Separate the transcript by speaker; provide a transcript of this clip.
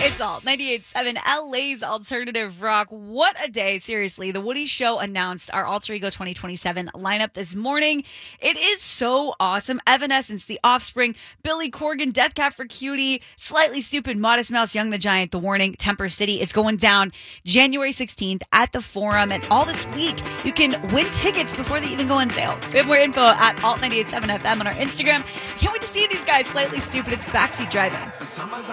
Speaker 1: It's Alt 98.7, LA's alternative rock. What a day, seriously. The Woody Show announced our Alter Ego 2027 lineup this morning. It is so awesome. Evanescence, The Offspring, Billy Corgan, Death Cab for Cutie, Slightly Stoopid, Modest Mouse, Young the Giant, The Warning, Temper City. It's going down January 16th at the Forum. And all this week, you can win tickets before they even go on sale. We have more info at Alt 98.7 FM on our Instagram. Can't wait to see these guys. Slightly Stoopid. It's backseat driving.